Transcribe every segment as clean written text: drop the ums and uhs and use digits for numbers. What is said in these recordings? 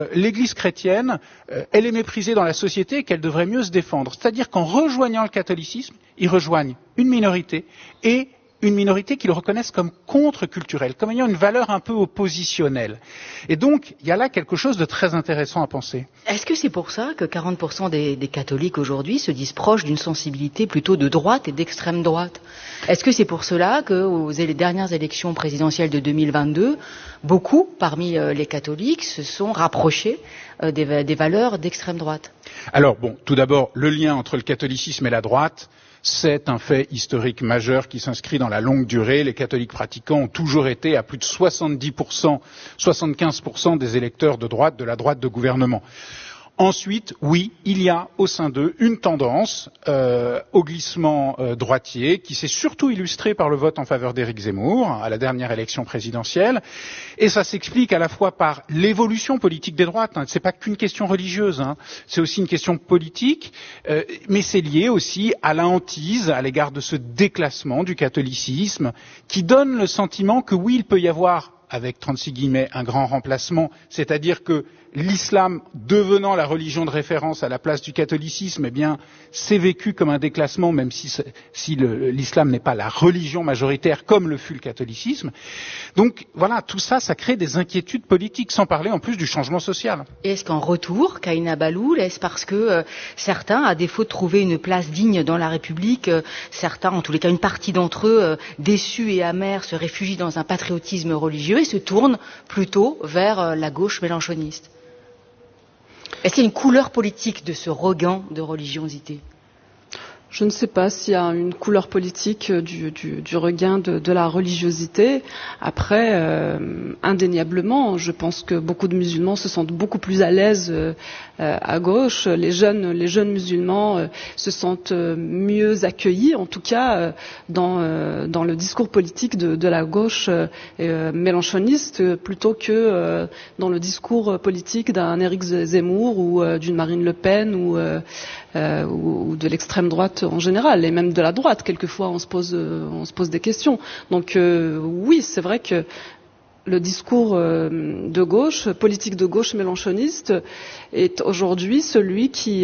L'Église chrétienne, elle est méprisée dans la société et qu'elle devrait mieux se défendre. C'est-à-dire qu'en rejoignant le catholicisme, ils rejoignent une minorité et une minorité qu'ils reconnaissent comme contre-culturelle, comme ayant une valeur un peu oppositionnelle. Et donc, il y a là quelque chose de très intéressant à penser. Est-ce que c'est pour ça que 40% des catholiques aujourd'hui se disent proches d'une sensibilité plutôt de droite et d'extrême droite? Est-ce que c'est pour cela qu'aux dernières élections présidentielles de 2022, beaucoup parmi les catholiques se sont rapprochés des valeurs d'extrême droite? Alors, bon, tout d'abord, le lien entre le catholicisme et la droite, c'est un fait historique majeur qui s'inscrit dans la longue durée. Les catholiques pratiquants ont toujours été à plus de 70%, 75% des électeurs de droite, de la droite de gouvernement. Ensuite, oui, il y a au sein d'eux une tendance au glissement droitier qui s'est surtout illustrée par le vote en faveur d'Éric Zemmour à la dernière élection présidentielle. Et ça s'explique à la fois par l'évolution politique des droites. Ce n'est pas qu'une question religieuse, c'est aussi une question politique, mais c'est lié aussi à la hantise à l'égard de ce déclassement du catholicisme qui donne le sentiment que oui, il peut y avoir, avec 36 guillemets, un grand remplacement, c'est-à-dire que l'islam devenant la religion de référence à la place du catholicisme, eh bien, c'est vécu comme un déclassement, même si l'islam n'est pas la religion majoritaire comme le fut le catholicisme. Donc voilà, tout ça, ça crée des inquiétudes politiques, sans parler en plus du changement social. Et est-ce qu'en retour, Kahina Bahloul, est-ce parce que certains, à défaut de trouver une place digne dans la République, certains, en tous les cas une partie d'entre eux, déçus et amers, se réfugient dans un patriotisme religieux et se tournent plutôt vers la gauche mélenchoniste? Est-ce qu'il y a une couleur politique de ce regain de religiosité? Je ne sais pas s'il y a une couleur politique du regain de la religiosité. Après, indéniablement, je pense que beaucoup de musulmans se sentent beaucoup plus à l'aise à gauche. Les jeunes musulmans se sentent mieux accueillis, en tout cas dans le discours politique de la gauche mélenchoniste, plutôt que dans le discours politique d'un Éric Zemmour ou d'une Marine Le Pen ou de l'extrême droite en général, et même de la droite. Quelquefois, on se pose des questions. Donc oui, c'est vrai que le discours de gauche, politique de gauche mélenchoniste, est aujourd'hui celui qui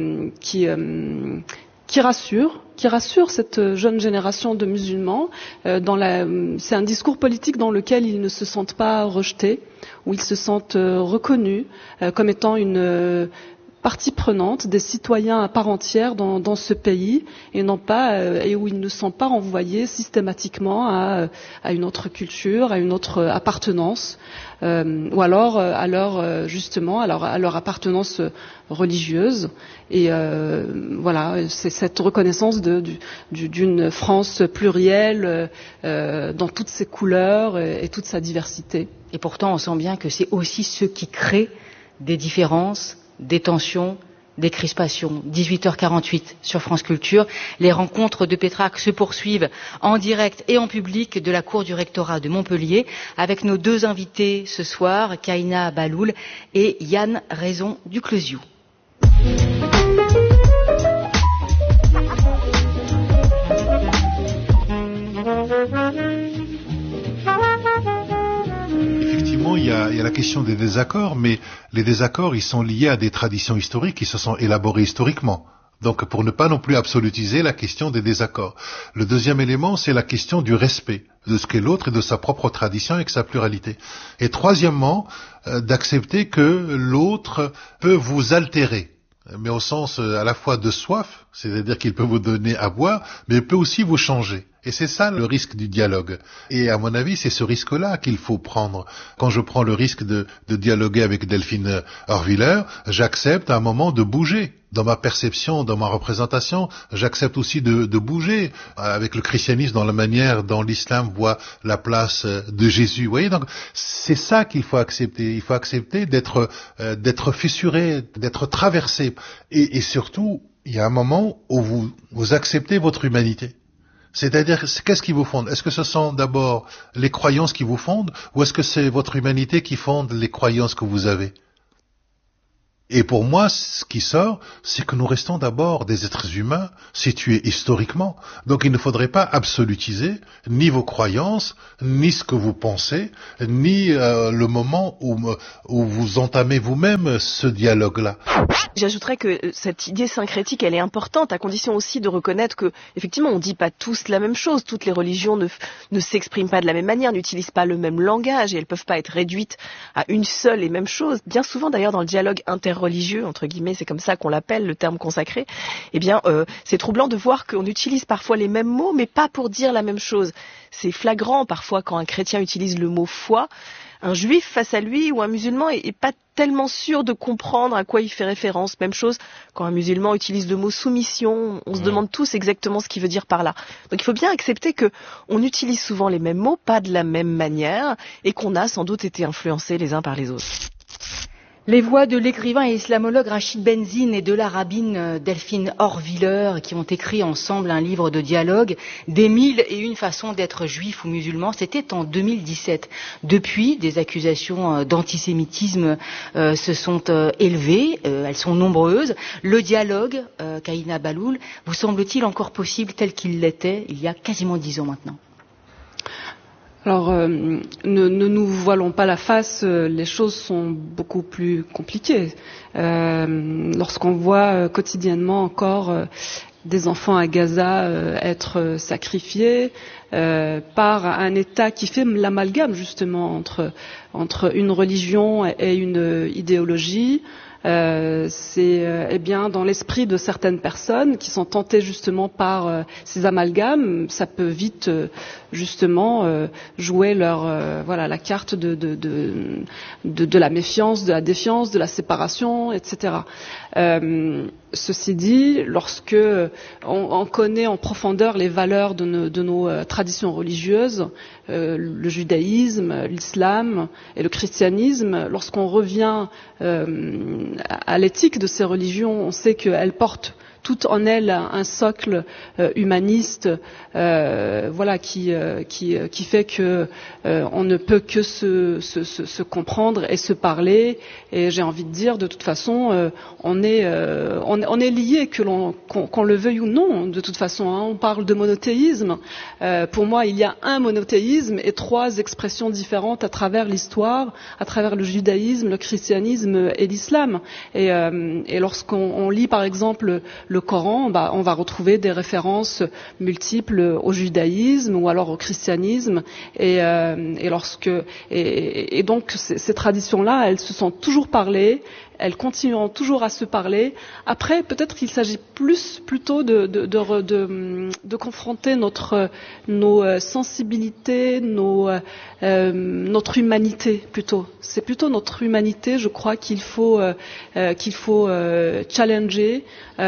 rassure cette jeune génération de musulmans. C'est un discours politique dans lequel ils ne se sentent pas rejetés, où ils se sentent reconnus comme étant une partie prenante, des citoyens à part entière dans ce pays, et non pas et où ils ne sont pas renvoyés systématiquement à une autre culture, à une autre appartenance, ou alors à leur appartenance religieuse. Et voilà, c'est cette reconnaissance d'une France plurielle dans toutes ses couleurs et toute sa diversité. Et pourtant, on sent bien que c'est aussi ce qui crée des différences, des tensions, des crispations. 18h48 sur France Culture. Les rencontres de Pétrarque se poursuivent en direct et en public de la cour du rectorat de Montpellier avec nos deux invités ce soir, Kahina Bahloul et Yann Raison Duclosiou. Il y a la question des désaccords, mais les désaccords, ils sont liés à des traditions historiques qui se sont élaborées historiquement. Donc, pour ne pas non plus absolutiser la question des désaccords. Le deuxième élément, c'est la question du respect de ce qu'est l'autre et de sa propre tradition avec sa pluralité. Et troisièmement, d'accepter que l'autre peut vous altérer, mais au sens à la fois de soif, c'est-à-dire qu'il peut vous donner à boire, mais il peut aussi vous changer. Et c'est ça le risque du dialogue. Et à mon avis, c'est ce risque-là qu'il faut prendre. Quand je prends le risque de dialoguer avec Delphine Horviller, j'accepte à un moment de bouger. Dans ma perception, dans ma représentation, j'accepte aussi de bouger avec le christianisme dans la manière dont l'islam voit la place de Jésus. Vous voyez, donc c'est ça qu'il faut accepter. Il faut accepter d'être fissuré, d'être traversé. Et surtout, il y a un moment où vous acceptez votre humanité. C'est-à-dire, qu'est-ce qui vous fonde? Est-ce que ce sont d'abord les croyances qui vous fondent, ou est-ce que c'est votre humanité qui fonde les croyances que vous avez? Et pour moi, ce qui sort, c'est que nous restons d'abord des êtres humains situés historiquement. Donc il ne faudrait pas absolutiser ni vos croyances, ni ce que vous pensez, ni le moment où vous entamez vous-même ce dialogue-là. J'ajouterais que cette idée syncrétique, elle est importante, à condition aussi de reconnaître que, effectivement, on ne dit pas tous la même chose. Toutes les religions ne s'expriment pas de la même manière, n'utilisent pas le même langage, et elles ne peuvent pas être réduites à une seule et même chose. Bien souvent, d'ailleurs, dans le dialogue interreligieux, entre guillemets, c'est comme ça qu'on l'appelle, le terme consacré, eh bien, c'est troublant de voir qu'on utilise parfois les mêmes mots, mais pas pour dire la même chose. C'est flagrant, parfois, quand un chrétien utilise le mot foi, un juif face à lui ou un musulman est pas tellement sûr de comprendre à quoi il fait référence. Même chose quand un musulman utilise le mot soumission, on se demande tous exactement ce qu'il veut dire par là. Donc il faut bien accepter que on utilise souvent les mêmes mots, pas de la même manière, et qu'on a sans doute été influencés les uns par les autres. Les voix de l'écrivain et islamologue Rachid Benzine et de la rabbine Delphine Horviller qui ont écrit ensemble un livre de dialogue, Des 1001 façons d'être juif ou musulman, c'était en 2017. Depuis, des accusations d'antisémitisme se sont élevées, elles sont nombreuses. Le dialogue, Kahina Bahloul, vous semble-t-il encore possible tel qu'il l'était il y a quasiment 10 ans maintenant ? Alors, ne nous voilons pas la face, les choses sont beaucoup plus compliquées. Lorsqu'on voit quotidiennement encore des enfants à Gaza être sacrifiés par un État qui fait l'amalgame justement entre une religion et une idéologie, c'est eh bien dans l'esprit de certaines personnes qui sont tentées justement par ces amalgames, ça peut vite justement jouer la carte de la méfiance, de la défiance, de la séparation, etc. Ceci dit, lorsque on connaît en profondeur les valeurs de nos traditions religieuses, le judaïsme, l'islam et le christianisme, lorsqu'on revient à l'éthique de ces religions, on sait qu'elles portent toute en elles un socle humaniste, qui fait que on ne peut que se comprendre et se parler. Et j'ai envie de dire, de toute façon, on est liés, qu'on le veuille ou non. De toute façon, on parle de monothéisme. Pour moi, il y a un monothéisme et 3 expressions différentes à travers l'histoire, à travers le judaïsme, le christianisme et l'islam. Et lorsqu'on lit, par exemple, le Coran, on va retrouver des références multiples au judaïsme ou alors au christianisme, et donc ces traditions-là, elles se sont toujours parlées, elles continueront toujours à se parler. Après, peut-être qu'il s'agit plutôt de confronter nos sensibilités, notre humanité plutôt. C'est plutôt notre humanité, je crois, qu'il faut challenger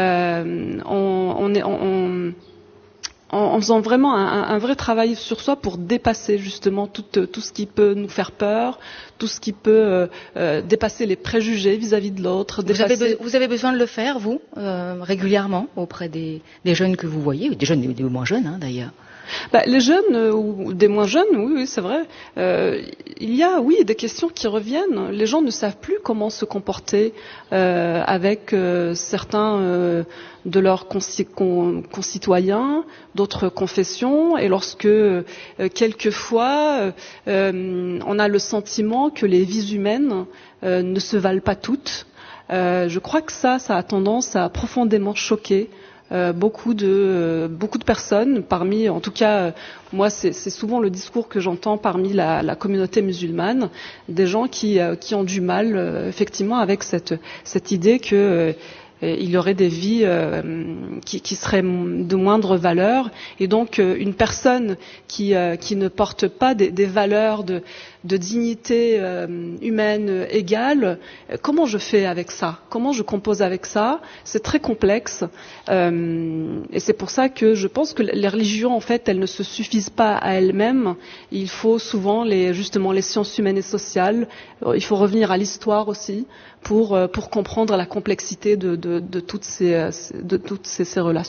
en faisant vraiment un vrai travail sur soi pour dépasser justement tout ce qui peut nous faire peur, tout ce qui peut dépasser les préjugés vis-à-vis de l'autre. Vous avez besoin de le faire, vous, régulièrement, auprès des jeunes que vous voyez, des jeunes et des moins jeunes d'ailleurs. Les jeunes ou des moins jeunes, oui, c'est vrai. Il y a, des questions qui reviennent. Les gens ne savent plus comment se comporter avec certains de leurs concitoyens, d'autres confessions, et lorsque quelquefois on a le sentiment que les vies humaines ne se valent pas toutes. Je crois que ça a tendance à profondément choquer beaucoup de personnes, en tout cas, moi c'est souvent le discours que j'entends parmi la communauté musulmane, des gens qui ont du mal effectivement avec cette idée que il y aurait des vies qui seraient de moindre valeur, et donc une personne qui ne porte pas des valeurs de dignité humaine égale, comment je fais avec ça? Comment je compose avec ça? C'est très complexe, et c'est pour ça que je pense que les religions, en fait, elles ne se suffisent pas à elles-mêmes. Il faut souvent justement les sciences humaines et sociales. Il faut revenir à l'histoire aussi pour comprendre la complexité de toutes ces relations.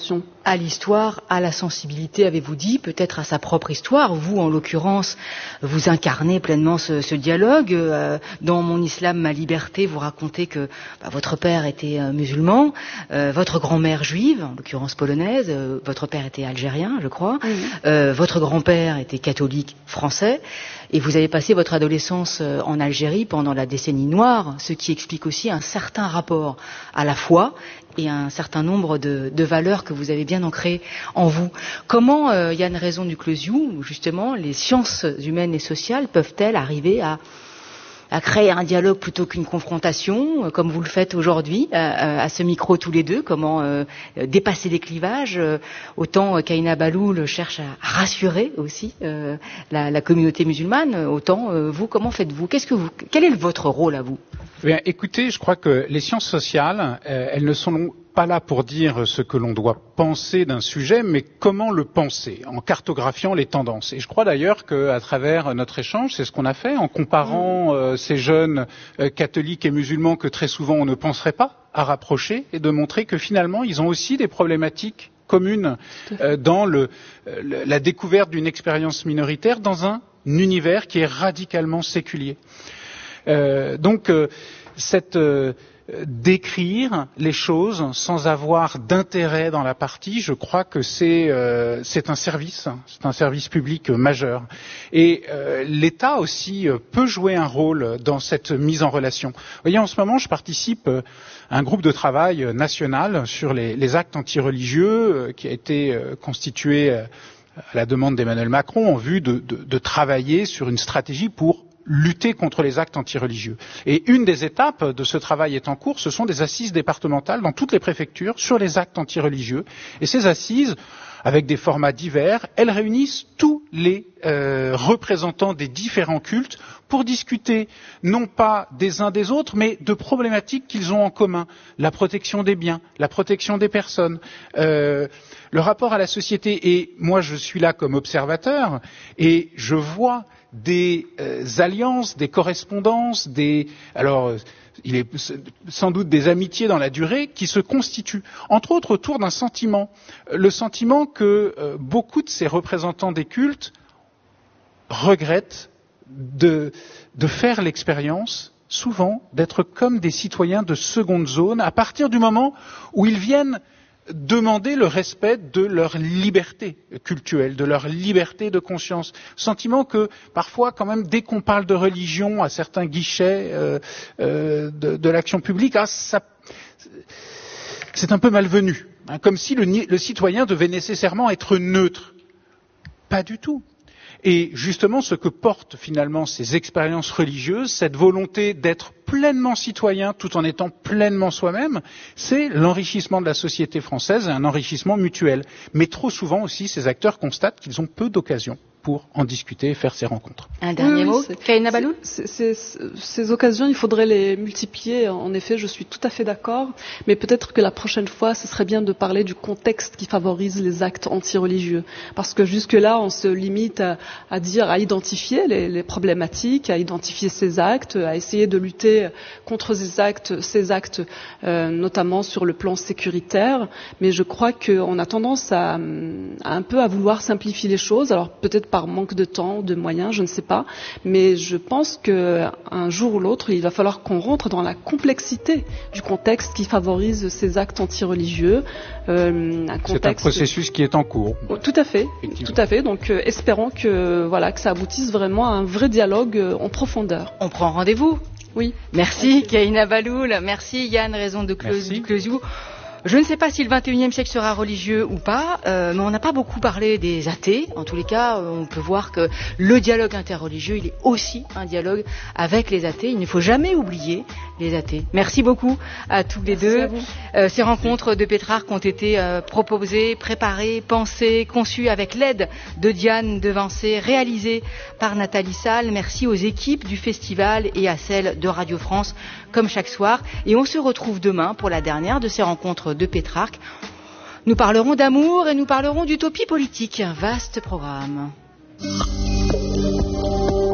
à l'histoire, à la sensibilité, avez-vous dit, peut-être à sa propre histoire. Vous, en l'occurrence, vous incarnez pleinement ce dialogue. Dans Mon islam, ma liberté, vous racontez que votre père était musulman, votre grand-mère juive, en l'occurrence polonaise, votre père était algérien, je crois, votre grand-père était catholique français, et vous avez passé votre adolescence en Algérie pendant la décennie noire, ce qui explique aussi un certain rapport à la foi et un certain nombre de valeurs que vous avez bien ancrées en vous. Comment, Yann Raison du Closiou, justement, les sciences humaines et sociales peuvent-elles arriver à créer un dialogue plutôt qu'une confrontation, comme vous le faites aujourd'hui, à ce micro tous les deux? Comment dépasser les clivages? Autant Kahina Bahloul cherche à rassurer aussi la communauté musulmane, autant vous, comment faites-vous? Quel est votre rôle à vous? Bien, écoutez, je crois que les sciences sociales, elles ne sont pas là pour dire ce que l'on doit penser d'un sujet, mais comment le penser, en cartographiant les tendances. Et je crois d'ailleurs qu'à travers notre échange, c'est ce qu'on a fait, en comparant ces jeunes catholiques et musulmans que très souvent on ne penserait pas à rapprocher, et de montrer que finalement, ils ont aussi des problématiques communes dans la découverte d'une expérience minoritaire dans un univers qui est radicalement séculier. Décrire les choses sans avoir d'intérêt dans la partie, je crois que c'est un service public majeur. Et l'État aussi peut jouer un rôle dans cette mise en relation. Vous voyez, en ce moment, je participe à un groupe de travail national sur les actes antireligieux qui a été constitué à la demande d'Emmanuel Macron en vue de travailler sur une stratégie pour lutter contre les actes antireligieux. Et une des étapes de ce travail est en cours, ce sont des assises départementales dans toutes les préfectures sur les actes antireligieux. Et ces assises, avec des formats divers, elles réunissent tous les représentants des différents cultes pour discuter non pas des uns des autres, mais de problématiques qu'ils ont en commun. La protection des biens, la protection des personnes, le rapport à la société. Et moi, je suis là comme observateur et je vois des alliances, des correspondances, il est sans doute des amitiés dans la durée qui se constituent, entre autres autour d'un sentiment, le sentiment que beaucoup de ces représentants des cultes regrettent de faire l'expérience, souvent, d'être comme des citoyens de seconde zone, à partir du moment où ils viennent demander le respect de leur liberté cultuelle, de leur liberté de conscience. Sentiment que, parfois, quand même, dès qu'on parle de religion à certains guichets de l'action publique, c'est un peu malvenu. Comme si le citoyen devait nécessairement être neutre. Pas du tout. Et justement, ce que portent finalement ces expériences religieuses, cette volonté d'être pleinement citoyen tout en étant pleinement soi-même, c'est l'enrichissement de la société française et un enrichissement mutuel. Mais trop souvent aussi, ces acteurs constatent qu'ils ont peu d'occasions pour en discuter et faire ces rencontres. Un dernier mot, Kahina Bahloul ? Ces occasions, il faudrait les multiplier. En effet, je suis tout à fait d'accord. Mais peut-être que la prochaine fois, ce serait bien de parler du contexte qui favorise les actes antireligieux. Parce que jusque-là, on se limite à identifier les problématiques, à identifier ces actes, à essayer de lutter contre ces actes, notamment sur le plan sécuritaire. Mais je crois qu'on a tendance à un peu à vouloir simplifier les choses. Alors peut-être par manque de temps, de moyens, je ne sais pas. Mais je pense qu'un jour ou l'autre, il va falloir qu'on rentre dans la complexité du contexte qui favorise ces actes antireligieux. C'est un processus qui est en cours. Tout à fait, tout à fait. Donc espérons que ça aboutisse vraiment à un vrai dialogue en profondeur. On prend rendez-vous. Oui. Merci Kahina Bahloul, merci Yann Raison du Closiou. Je ne sais pas si le 21e siècle sera religieux ou pas, mais on n'a pas beaucoup parlé des athées. En tous les cas, on peut voir que le dialogue interreligieux, il est aussi un dialogue avec les athées. Il ne faut jamais oublier les athées. Merci beaucoup à tous les deux. Ces rencontres de Pétrarque ont été proposées, préparées, pensées, conçues avec l'aide de Diane Devancé, réalisées par Nathalie Salle. Merci aux équipes du festival et à celles de Radio France, comme chaque soir. Et on se retrouve demain pour la dernière de ces rencontres de Pétrarque. Nous parlerons d'amour et nous parlerons d'utopie politique. Un vaste programme.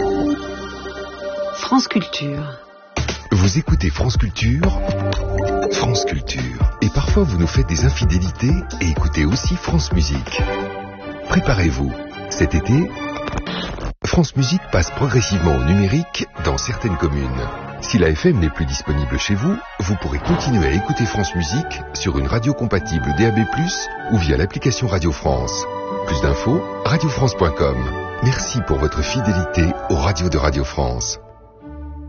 France Culture. Vous écoutez France Culture France Culture. Et parfois vous nous faites des infidélités et écoutez aussi France Musique. Préparez-vous. Cet été, France Musique passe progressivement au numérique dans certaines communes. Si la FM n'est plus disponible chez vous, vous pourrez continuer à écouter France Musique sur une radio compatible DAB+, ou via l'application Radio France. Plus d'infos, radiofrance.com. Merci pour votre fidélité aux radios de Radio France.